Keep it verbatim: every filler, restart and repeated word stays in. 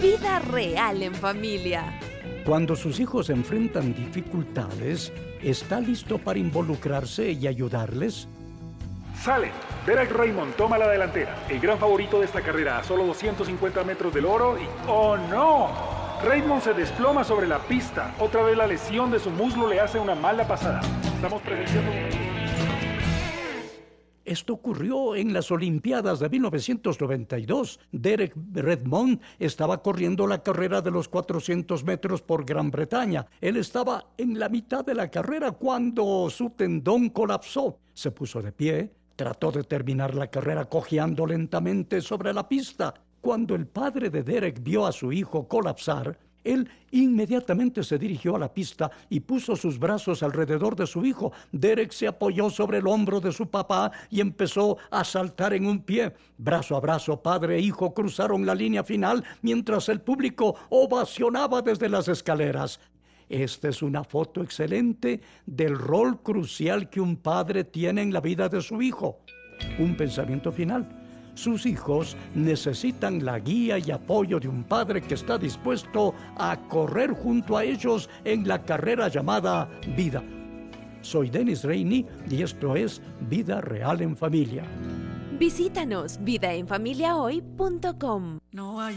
Vida real en familia. Cuando sus hijos enfrentan dificultades, ¿está listo para involucrarse y ayudarles? Sale. Derek Raymond toma la delantera. El gran favorito de esta carrera a solo doscientos cincuenta metros del oro y... ¡oh no! Raymond se desploma sobre la pista. Otra vez la lesión de su muslo le hace una mala pasada. Estamos presenciando... Esto ocurrió en las Olimpiadas de mil novecientos noventa y dos. Derek Redmond estaba corriendo la carrera de los cuatrocientos metros por Gran Bretaña. Él estaba en la mitad de la carrera cuando su tendón colapsó. Se puso de pie, trató de terminar la carrera cojeando lentamente sobre la pista. Cuando el padre de Derek vio a su hijo colapsar, él inmediatamente se dirigió a la pista y puso sus brazos alrededor de su hijo. Derek se apoyó sobre el hombro de su papá y empezó a saltar en un pie. Brazo a brazo, padre e hijo cruzaron la línea final mientras el público ovacionaba desde las escaleras. Esta es una foto excelente del rol crucial que un padre tiene en la vida de su hijo. Un pensamiento final. Sus hijos necesitan la guía y apoyo de un padre que está dispuesto a correr junto a ellos en la carrera llamada vida. Soy Dennis Rainey y esto es Vida Real en Familia. Visítanos vida en familia hoy punto com. No hay